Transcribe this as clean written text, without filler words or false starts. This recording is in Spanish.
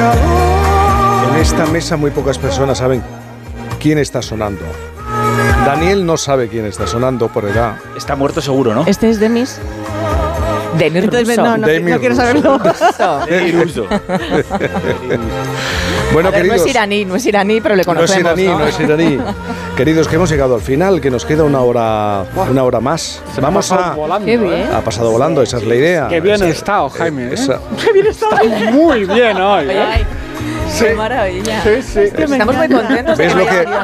En esta mesa muy pocas personas saben quién está sonando. Daniel no sabe quién está sonando por edad. Está muerto seguro, ¿no? Este es Demis. Demis Russo. No quiero saberlo. Russo. Bueno, ver, queridos, no es iraní, pero le conocemos. no es iraní. Queridos, que hemos llegado al final, que nos queda una hora más. Vamos a... Qué bien. Ha pasado volando, esa es la idea. Qué bien he estado, Jaime. Qué bien está. Muy bien hoy. Qué maravilla. Sí. Estamos muy contentos. ¿Ves lo que